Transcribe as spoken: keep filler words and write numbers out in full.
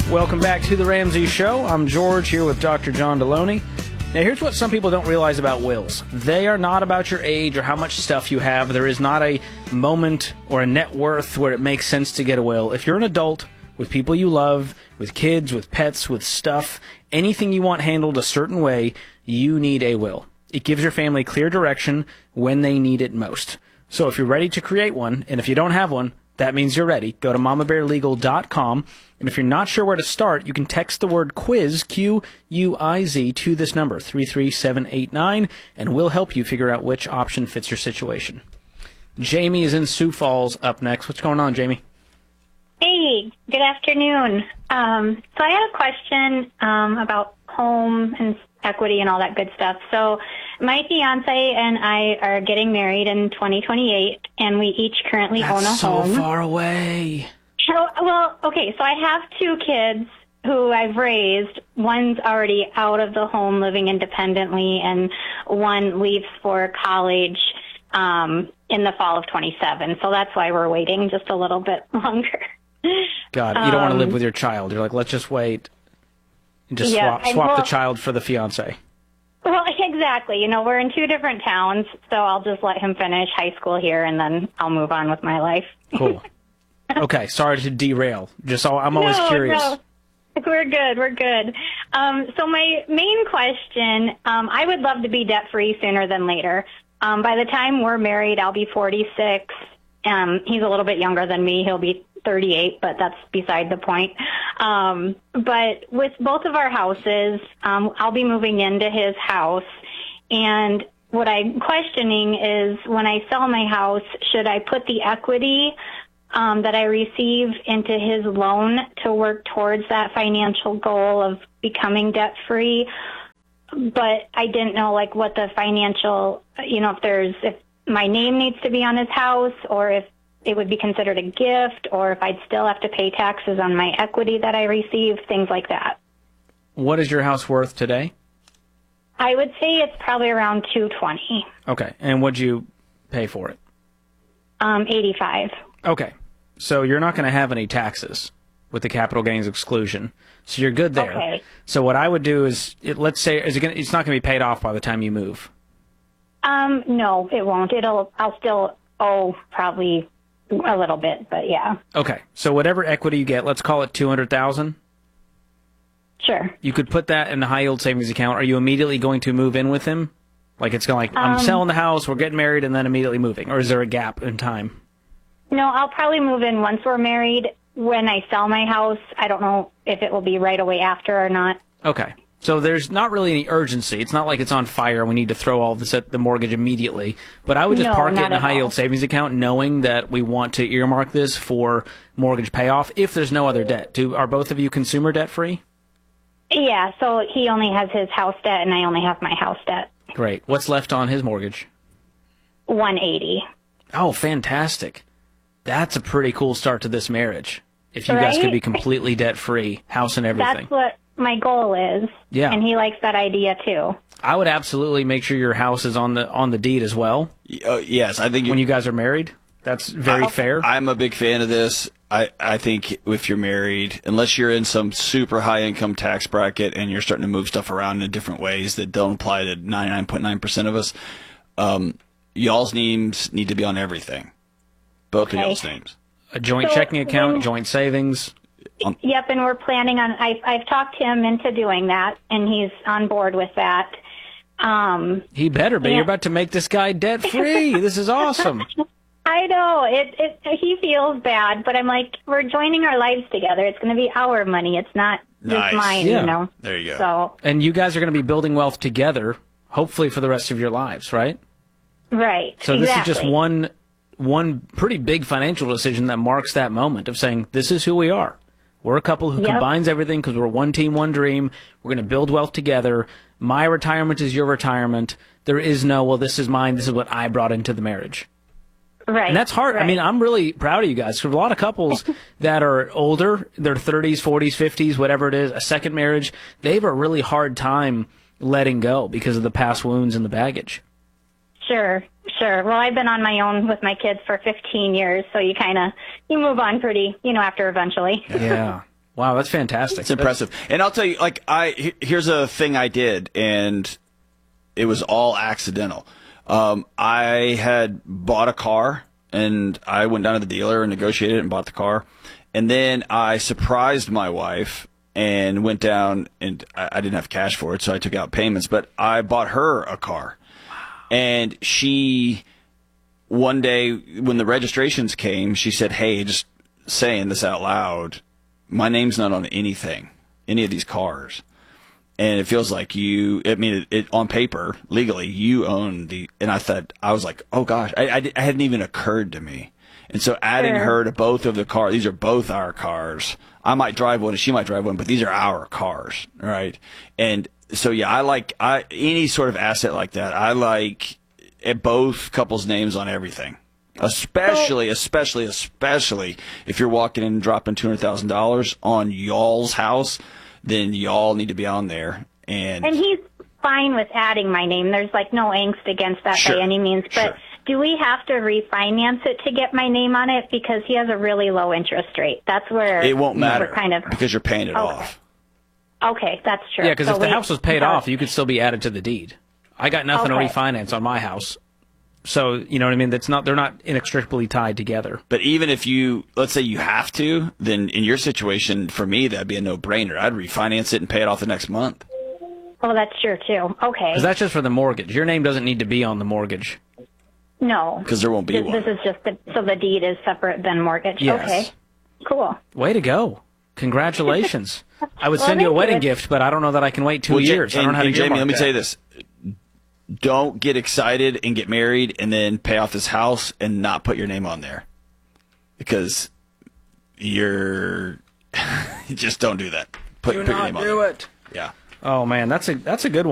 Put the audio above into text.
Welcome back to the Ramsey Show. I'm George here with Doctor John Deloney. Now, here's what some people don't realize about wills. They are not about your age or how much stuff you have. There is not a moment or a net worth where it makes sense to get a will. If you're an adult with people you love, with kids, with pets, with stuff, anything you want handled a certain way, you need a will. It gives your family clear direction when they need it most. So if you're ready to create one, and if you don't have one, that means you're ready. Go to mama bear legal dot com, and if you're not sure where to start, you can text the word quiz, Q U I Z, to this number, three three seven eight nine, and we'll help you figure out which option fits your situation. Jamie is in Sioux Falls up next. What's going on, Jamie? Hey, good afternoon. Um, so I had a question um, about home and equity and all that good stuff. So my fiance and I are getting married in twenty twenty-eight, and we each currently That's own a so home. so far away. So, well, okay, so I have two kids who I've raised. One's already out of the home living independently, and one leaves for college um, in the fall of twenty-seven. So that's why we're waiting just a little bit longer. God, you don't um, want to live with your child. You're like, let's just wait and just yeah, swap, swap well, the child for the fiance. Well, exactly. You know, we're in two different towns, so I'll just let him finish high school here, and then I'll move on with my life. Cool. Okay, sorry to derail. Just so I'm always no, curious. No. We're good. We're good. Um, so my main question, um, I would love to be debt-free sooner than later. Um, by the time we're married, I'll be forty-six. Um, he's a little bit younger than me. He'll be thirty-eight, but that's beside the point. Um, but with both of our houses, um, I'll be moving into his house. And what I'm questioning is, when I sell my house, should I put the equity um, that I receive into his loan to work towards that financial goal of becoming debt-free? But I didn't know, like, what the financial, you know, if there's, if my name needs to be on his house, or if it would be considered a gift, or if I'd still have to pay taxes on my equity that I receive, things like that. What is your house worth today? I would say it's probably around two twenty. Okay, and what'd you pay for it? Um, eighty-five. Okay, so you're not going to have any taxes with the capital gains exclusion, so you're good there. Okay. So what I would do is, it, let's say, is it gonna, it's not going to be paid off by the time you move. Um, no, it won't. It'll, I'll still owe probably a little bit, but yeah. Okay, so whatever equity you get, let's call it two hundred thousand dollars. Sure. You could put that in a high-yield savings account. Are you immediately going to move in with him? Like, it's going to, like, I'm um, selling the house, we're getting married, and then immediately moving? Or is there a gap in time? No, I'll probably move in once we're married. When I sell my house, I don't know if it will be right away after or not. Okay. So there's not really any urgency. It's not like it's on fire and we need to throw all this at the mortgage immediately. But I would just No, park it not in a at high-yield all. savings account, knowing that we want to earmark this for mortgage payoff if there's no other debt. Do Are both of you consumer debt-free? Yeah, so he only has his house debt, and I only have my house debt. Great. What's left on his mortgage? one eighty. Oh, fantastic. That's a pretty cool start to this marriage. If you guys could Right? be completely debt-free, house and everything. That's what my goal is. Yeah. And he likes that idea too. I would absolutely make sure your house is on the on the deed as well Uh, yes, I think you, when you guys are married. That's very I- fair. I'm a big fan of this. I, I think if you're married, unless you're in some super high income tax bracket and you're starting to move stuff around in different ways that don't apply to ninety-nine point nine percent of us, um, y'all's names need to be on everything. Both Okay. of y'all's names. A joint So checking account, when- joint savings. Yep, and we're planning on, I've, I've talked him into doing that, and he's on board with that. Um, He better be. Yeah. You're about to make this guy debt-free. This is awesome. I know, it, it, he feels bad, but I'm like, we're joining our lives together. It's going to be our money. It's not Nice. just mine, Yeah. you know? There you go. So, And you guys are going to be building wealth together, hopefully for the rest of your lives, right? right. So exactly. this is just one one pretty big financial decision that marks that moment of saying, this is who we are. We're a couple who Yep. combines everything because we're one team, one dream. We're going to build wealth together. My retirement is your retirement. There is no, well, this is mine. This is what I brought into the marriage. Right. And that's hard. I right. mean, I'm really proud of you guys. For a lot of couples that are older, their thirties, forties, fifties, whatever it is, a second marriage, they have a really hard time letting go because of the past wounds and the baggage. Sure, sure. Well, I've been on my own with my kids for fifteen years, so you kind of, you move on pretty, you know, after eventually. Yeah. Wow, that's fantastic. It's impressive. And I'll tell you, like, I here's a thing I did, and it was all accidental. Um, I had bought a car, and I went down to the dealer and negotiated and bought the car. And then I surprised my wife and went down, and I, I didn't have cash for it, so I took out payments. But I bought her a car. And she, one day when the registrations came, she said, hey, just saying this out loud, my name's not on anything, any of these cars. And it feels like you, I mean, it, it on paper, legally, you own the, and I thought, I was like, oh gosh, I, I, it hadn't even occurred to me. And so adding Sure. her to both of the cars, these are both our cars. I might drive one and she might drive one, but these are our cars, right? And so, yeah, I like, I, any sort of asset like that. I like eh, both couples' names on everything. Especially, especially, especially if you're walking in and dropping two hundred thousand dollars on y'all's house, then y'all need to be on there. And, And he's fine with adding my name. There's like no angst against that Sure. by any means. But Sure. do we have to refinance it to get my name on it? Because he has a really low interest rate. That's where it won't matter We're kind of because you're paying it Okay. off. okay. That's true. Yeah, because So if the we- house was paid uh, off, you could still be added to the deed. I got nothing Okay. to refinance on my house. So, you know what I mean? That's not, they're not inextricably tied together. But even if you, let's say you have to, then in your situation, for me, that'd be a no-brainer. I'd refinance it and pay it off the next month. Oh, that's true too. Okay. Because that's just for the mortgage. Your name doesn't need to be on the mortgage. No. Because there won't be This, one. this is just the, so the deed is separate than mortgage. Yes. Okay. Cool. Way to go. Congratulations. I would Well, send you a thank wedding you. gift, but I don't know that I can wait two Well, Ja- years. I and, don't know how to and Jamie, earmark let me that. tell you this. Don't get excited and get married and then pay off this house and not put your name on there. Because you're... just don't do that. Put, Do put your not name on do there. it. Yeah. Oh, man, that's a, that's a good one.